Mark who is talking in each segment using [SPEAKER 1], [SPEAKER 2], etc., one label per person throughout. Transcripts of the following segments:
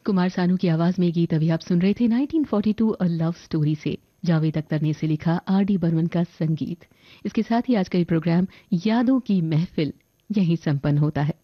[SPEAKER 1] कुमार सानू की आवाज में गीत अभी आप सुन रहे थे 1942 अ लव स्टोरी से। जावेद अख्तर ने इसे लिखा, आर.डी. बर्मन का संगीत। इसके साथ ही आज का ये प्रोग्राम यादों की महफिल यहीं संपन्न होता है।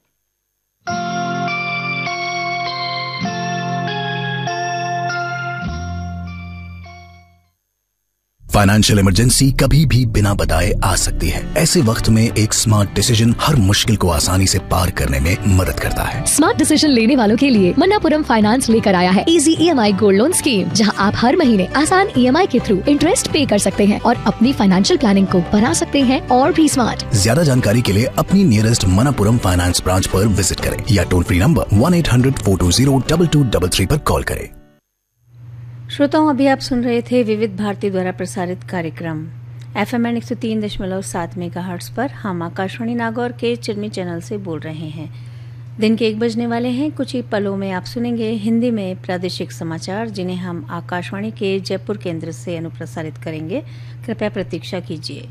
[SPEAKER 2] फाइनेंशियल इमरजेंसी कभी भी बिना बताए आ सकती है। ऐसे वक्त में एक स्मार्ट डिसीजन हर मुश्किल को आसानी से पार करने में मदद करता है।
[SPEAKER 3] स्मार्ट डिसीजन लेने वालों के लिए मन्नापुरम फाइनेंस लेकर आया है easy EMI gold loan scheme, जहां आप हर महीने आसान EMI के थ्रू इंटरेस्ट पे कर सकते हैं और अपनी फाइनेंशियल प्लानिंग को बना सकते हैं और भी स्मार्ट।
[SPEAKER 2] ज्यादा जानकारी के लिए अपनी नियरेस्ट मन्नापुरम फाइनेंस ब्रांच पर विजिट करें या टोल फ्री नंबर 1-800-420-2222 पर कॉल करें।
[SPEAKER 4] श्रोताओं, अभी आप सुन रहे थे विविध भारती द्वारा प्रसारित कार्यक्रम FM 103.7 मेगाहर्ट्ज पर। हम आकाशवाणी नागौर के चिरमी चैनल से बोल रहे हैं। दिन के 1 बजने वाले हैं। कुछ ही पलों में आप सुनेंगे हिंदी में प्रादेशिक समाचार, जिन्हें हम आकाशवाणी के जयपुर केंद्र से अनुप्रसारित करेंगे। कृपया प्रतीक्षा कीजिए।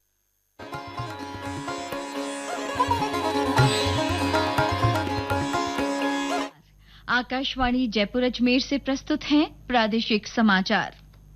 [SPEAKER 5] आकाशवाणी जयपुर अजमेर से प्रस्तुत हैं प्रादेशिक समाचार।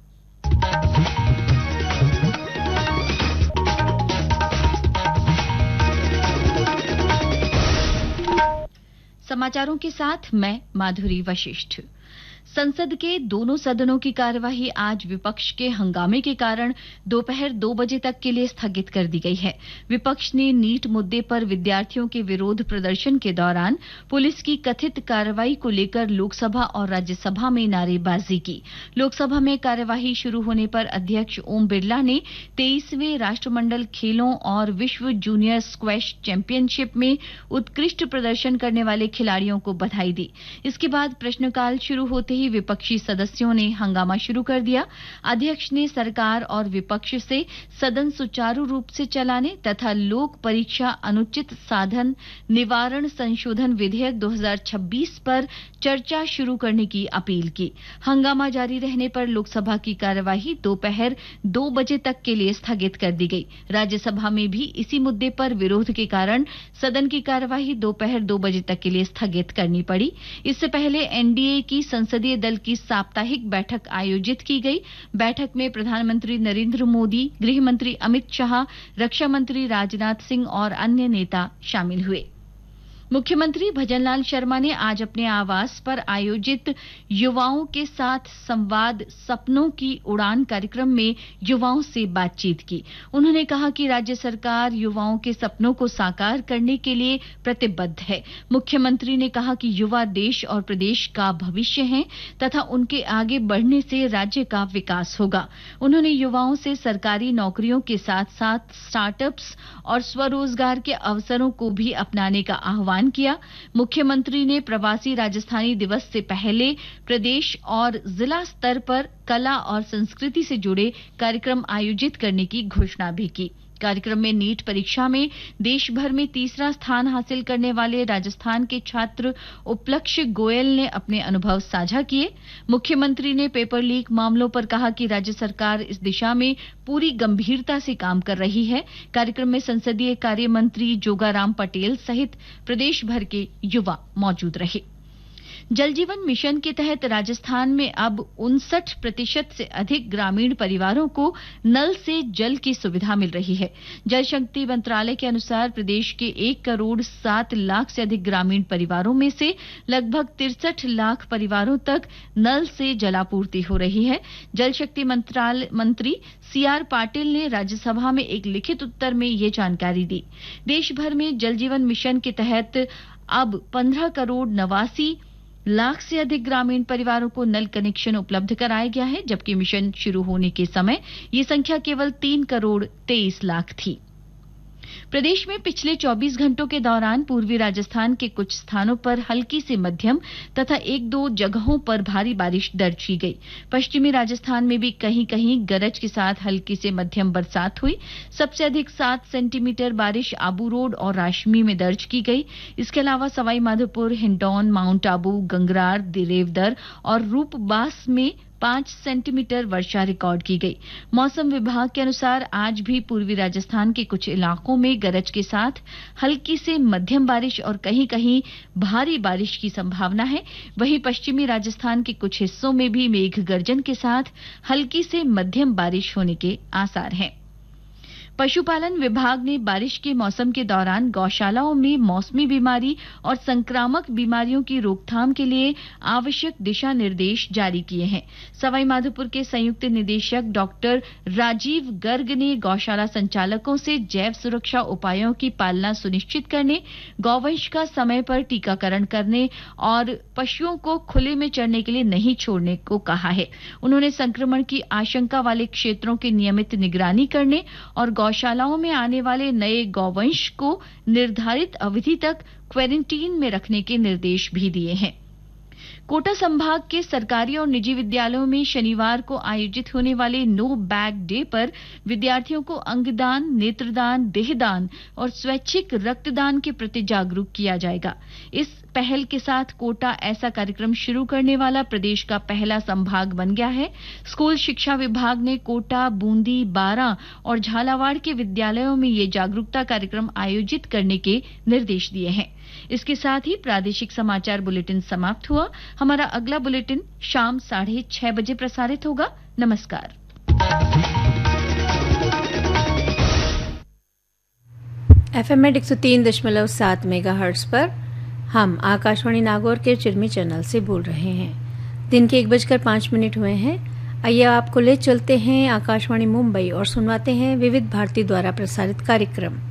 [SPEAKER 5] समाचारों के साथ मैं माधुरी वशिष्ठ। संसद के दोनों सदनों की कार्यवाही आज विपक्ष के हंगामे के कारण दोपहर 2 बजे तक के लिए स्थगित कर दी गई है। विपक्ष ने नीट मुद्दे पर विद्यार्थियों के विरोध प्रदर्शन के दौरान पुलिस की कथित कार्रवाई को लेकर लोकसभा और राज्यसभा में नारेबाजी की। लोकसभा में कार्यवाही शुरू होने पर अध्यक्ष ओम बिरला ने 23वें राष्ट्रमंडल खेलों और विश्व जूनियर स्क्वैश चैंपियनशिप में उत्कृष्ट प्रदर्शन करने वाले खिलाड़ियों को बधाई दी। इसके बाद प्रश्नकाल शुरू होते ही विपक्षी सदस्यों ने हंगामा शुरू कर दिया। अध्यक्ष ने सरकार और विपक्ष से सदन सुचारू रूप से चलाने तथा लोक परीक्षा अनुचित साधन निवारण संशोधन विधेयक 2026 पर चर्चा शुरू करने की अपील की। हंगामा जारी रहने पर लोकसभा की कार्यवाही दोपहर 2 बजे तक के लिए स्थगित कर दी गई। राज्यसभा में भी इसी मुद्दे पर विरोध के कारण सदन की कार्यवाही दोपहर 2 बजे तक के लिए स्थगित करनी पड़ी। इससे पहले एनडीए की संसदीय दल की साप्ताहिक बैठक आयोजित की गई। बैठक में प्रधानमंत्री नरेंद्र मोदी, गृह मंत्री अमित शाह, रक्षा मंत्री राजनाथ सिंह और अन्य नेता शामिल हुए। मुख्यमंत्री भजनलाल शर्मा ने आज अपने आवास पर आयोजित युवाओं के साथ संवाद सपनों की उड़ान कार्यक्रम में युवाओं से बातचीत की। उन्होंने कहा कि राज्य सरकार युवाओं के सपनों को साकार करने के लिए प्रतिबद्ध है। मुख्यमंत्री ने कहा कि युवा देश और प्रदेश का भविष्य हैं तथा उनके आगे बढ़ने से राज्य का विकास होगा। उन्होंने युवाओं से सरकारी नौकरियों के साथ साथ स्टार्टअप्स और स्वरोजगार के अवसरों को भी अपनाने का आह्वान किया। मुख्यमंत्री ने प्रवासी राजस्थानी दिवस से पहले प्रदेश और जिला स्तर पर कला और संस्कृति से जुड़े कार्यक्रम आयोजित करने की घोषणा भी की। कार्यक्रम में नीट परीक्षा में देश भर में 3रा स्थान हासिल करने वाले राजस्थान के छात्र उपलक्ष्य गोयल ने अपने अनुभव साझा किए। मुख्यमंत्री ने पेपर लीक मामलों पर कहा कि राज्य सरकार इस दिशा में पूरी गंभीरता से काम कर रही है। कार्यक्रम में संसदीय कार्य मंत्री जोगाराम पटेल सहित प्रदेश भर के युवा मौजूद रहे। जल जीवन मिशन के तहत राजस्थान में अब 59% से अधिक ग्रामीण परिवारों को नल से जल की सुविधा मिल रही है। जल शक्ति मंत्रालय के अनुसार प्रदेश के 1 करोड़ 7 लाख से अधिक ग्रामीण परिवारों में से लगभग 63 लाख परिवारों तक नल से जलापूर्ति हो रही है। जल शक्ति मंत्री CR पाटिल ने राज्यसभा में एक लिखित उत्तर में ये जानकारी दी। देश भर में जल जीवन मिशन के तहत अब 15 करोड़ 89 लाख से अधिक ग्रामीण परिवारों को नल कनेक्शन उपलब्ध कराया गया है, जबकि मिशन शुरू होने के समय ये संख्या केवल 3 करोड़ 23 लाख थी। प्रदेश में पिछले 24 घंटों के दौरान पूर्वी राजस्थान के कुछ स्थानों पर हल्की से मध्यम तथा 1-2 जगहों पर भारी बारिश दर्ज की गई। पश्चिमी राजस्थान में भी कहीं-कहीं गरज के साथ हल्की से मध्यम बरसात हुई। सबसे अधिक 7 सेंटीमीटर बारिश आबू रोड और राशमी में दर्ज की गई। इसके अलावा सवाई माधोपुर, हिंडौन, माउंट आबू, गंगरार, देवदर और रूपबास में 5 सेंटीमीटर वर्षा रिकॉर्ड की गई। मौसम विभाग के अनुसार आज भी पूर्वी राजस्थान के कुछ इलाकों में गरज के साथ हल्की से मध्यम बारिश और कहीं-कहीं भारी बारिश की संभावना है। वहीं पश्चिमी राजस्थान के कुछ हिस्सों में भी मेघ गर्जन के साथ हल्की से मध्यम बारिश होने के आसार हैं। पशुपालन विभाग ने बारिश के मौसम के दौरान गौशालाओं में मौसमी बीमारी और संक्रामक बीमारियों की रोकथाम के लिए आवश्यक दिशा निर्देश जारी किए हैं। सवाई माधोपुर के संयुक्त निदेशक डॉक्टर राजीव गर्ग ने गौशाला संचालकों से जैव सुरक्षा उपायों की पालना सुनिश्चित करने, गौवंश का समय पर टीकाकरण करने और पशुओं को खुले में चरने के लिए नहीं छोड़ने को कहा है। उन्होंने संक्रमण की आशंका वाले क्षेत्रों की नियमित निगरानी करने और गौशालाओं में आने वाले नए गौवंश को निर्धारित अवधि तक क्वारंटीन में रखने के निर्देश भी दिए हैं। कोटा संभाग के सरकारी और निजी विद्यालयों में शनिवार को आयोजित होने वाले नो बैग डे पर विद्यार्थियों को अंगदान, नेत्रदान, देहदान और स्वैच्छिक रक्तदान के प्रति जागरूक किया जाएगा। इस पहल के साथ कोटा ऐसा कार्यक्रम शुरू करने वाला प्रदेश का पहला संभाग बन गया है। स्कूल शिक्षा विभाग ने कोटा, बूंदी, बारां और झालावाड़ के विद्यालयों में ये जागरूकता कार्यक्रम आयोजित करने के निर्देश दिए हैं। इसके साथ ही प्रादेशिक समाचार बुलेटिन समाप्त हुआ। हमारा अगला बुलेटिन शाम 6:30 बजे प्रसारित होगा। नमस्कार।
[SPEAKER 4] FM 103.7 मेगाहर्ट्ज पर हम आकाशवाणी नागौर के चिरमी चैनल से बोल रहे हैं। दिन के 1:05 हुए हैं। आइए आपको ले चलते हैं आकाशवाणी मुंबई और सुनवाते हैं विविध भारती द्वारा प्रसारित कार्यक्रम।